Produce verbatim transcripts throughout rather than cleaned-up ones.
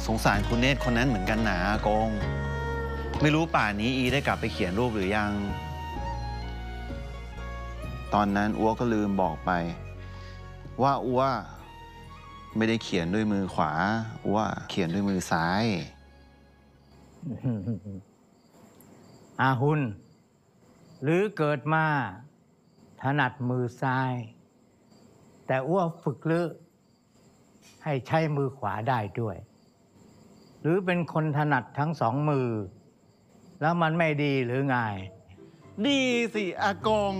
สงสารคุณเนตรคนนั้นเหมือนกันหนาอากงไม่รู้ป่านนี้อีได้กลับไปเขียนรูปหรือยังตอนนั้นอัวก็ลืมบอกไปว่าอัวไม่ได้เขียนด้วยมือขวาอัวเขียนด้วยมือซ้ายอาหุนหรือเกิดมาถนัดมือซ้าย แต่อ้วฝึกลือให้ใช้มือขวาได้ด้วย หรือเป็นคนถนัดทั้งสองมือ แล้วมันไม่ดีหรือไงดีสิอากง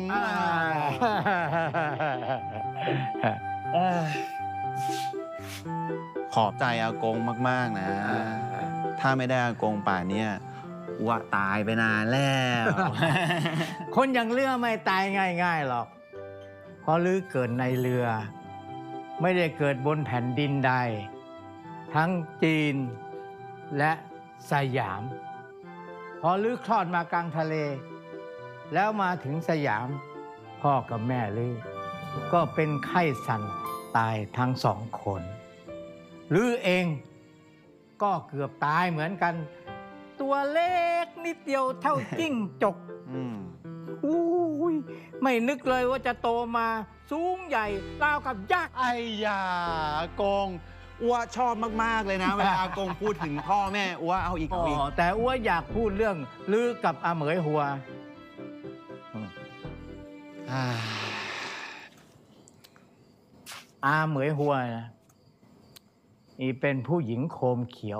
ขอบใจอากงมากๆนะถ้าไม่ได้อากงป่านนี้ว่าตายไปนานแล้วคนอย่างเรือไม่ตายง่ายๆหรอกเพราะลือเกิดในเรือ ไม่ได้เกิดบนแผ่นดินใด ทั้งจีนและสยาม พอลือคลอดมากลางทะเล แล้วมาถึงสยามพ่อกับแม่ลือก็เป็นไข้สั่นตายทั้งสองคนลือเองก็เกือบตายเหมือนกัน ตัวเล็กนิดเดียวเท่าจิ้งจกอุ้ยไม่นึกเลยว่าจะโตมาสูงใหญ่ราวกับยักษ์ไอ้ยาอากงอัวชอบมากๆเลยนะเวลาอากงพูดถึงพ่อแม่อัวเอาอีกเอาอีกแต่อัวอยากพูดเรื่องลือกับอาเหมยหัวอาเหมยหัวนะนี่เป็นผู้หญิงโคมเขียว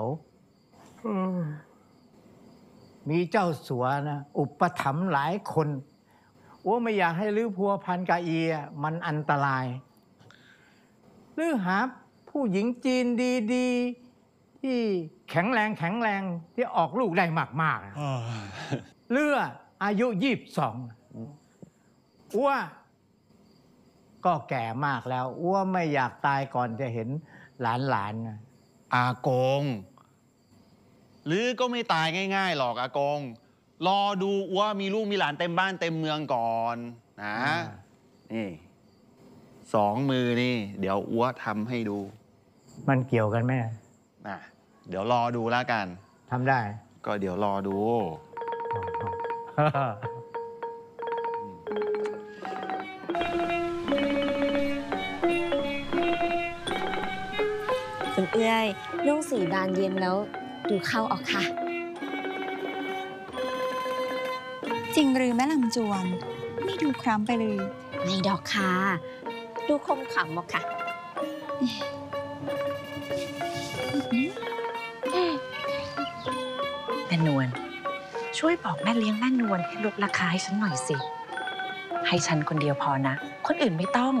มีเจ้าสัวนะอุปถัมภ์หลายคนโอ้ไม่อยากให้ลือพัวพันกับอีมันอันตรายลือหาผู้หญิงจีนดีๆที่แข็งแรงแข็งแรงที่ออกลูกได้มากๆเลืออายุยี่สิบสองอ้วก็แก่มากแล้วอ้วไม่อยากตายก่อนจะเห็นหลานๆอากงหรือก็ไม่ตายง่ายๆหรอกอากงรอดูอ้วมีลูกมีหลานเต็มบ้านเต็มเมืองก่อนนะนี่สองมือนี่เดี๋ยวอ้วทำให้ดูมันเกี่ยวกันไหมนะเดี๋ยวรอดูแล้วกันทำได้ก็เดี๋ยวรอดูคุณเอื้อยนุ่งสีบานเย็นแล้วดูเข้าออกค่ะจริงหรือแม่ลำจวนไม่ดูคล้ำไปเลยในดอกค่ะดูคมขำออกค่ะแม่นวลช่วยบอกแม่เลี้ยงแม่นวลให้ลดราคาให้ฉันหน่อยสิให้ฉันคนเดียวพอนะคนอื่นไม่ต้อง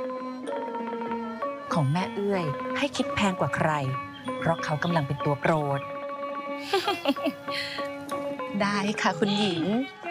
ของแม่เอื้อยให้คิดแพงกว่าใครเพราะเขากำลังเป็นตัวโปรดได้ค่ะคุณหญิง